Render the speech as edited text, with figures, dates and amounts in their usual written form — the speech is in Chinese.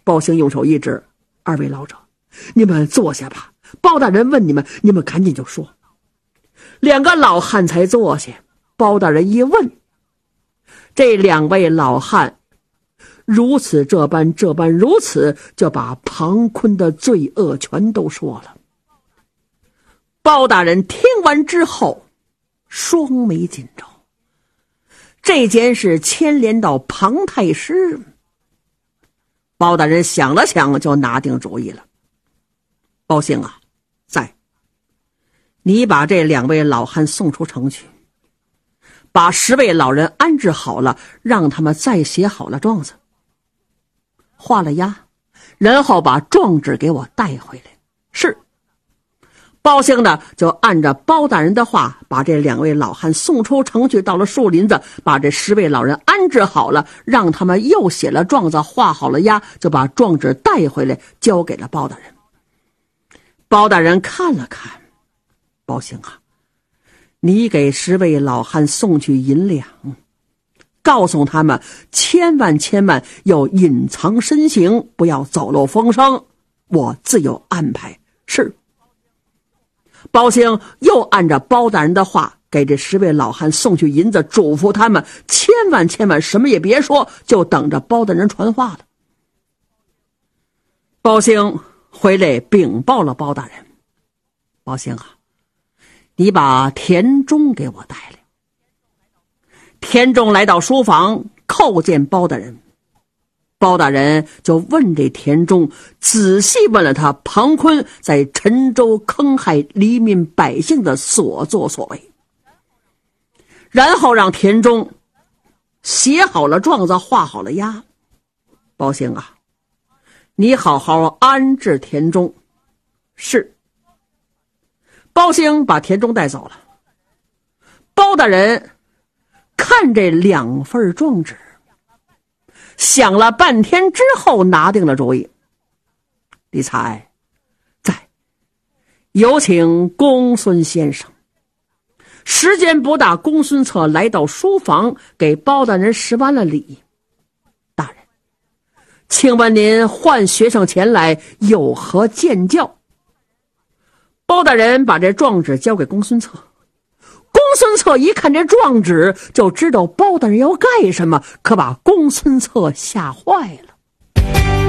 包兴用手一指：“二位老者，你们坐下吧。包大人问你们，你们赶紧就说。”两个老汉才坐下。包大人一问，这两位老汉如此这般如此，就把庞坤的罪恶全都说了。包大人听完之后，双眉紧皱。这件事牵连到庞太师，包大人想了想，就拿定主意了。包兴啊，你把这两位老汉送出城去，把10位老人安置好了，让他们再写好了状子，画了押，然后把状纸给我带回来。是。包兴呢，就按照包大人的话，把这两位老汉送出城去，到了树林子，把这10位老人安置好了，让他们又写了状子，画好了押，就把状纸带回来，交给了包大人。包大人看了看，包兴啊，你给10位老汉送去银两，告诉他们千万要隐藏身形，不要走漏风声，我自有安排。是。包兴又按照包大人的话，给这10位老汉送去银子，嘱咐他们千万什么也别说，就等着包大人传话了。包兴回来禀报了包大人：“包兴啊，你把田中给我带来。”田中来到书房叩见包大人，包大人就问这田中，仔细问了他庞坤在陈州坑害黎民百姓的所作所为，然后让田中写好了状子，画好了押。包兴啊，你好好安置田中。是。包兴把田中带走了。包大人看这2份状纸，想了半天之后，拿定了主意。李才，有请公孙先生。时间不大，公孙策来到书房，给包大人施完了礼。大人，请问您唤学生前来有何见教？包大人把这状纸交给公孙策。公孙策一看这状纸，就知道包大人要干什么，可把公孙策吓坏了。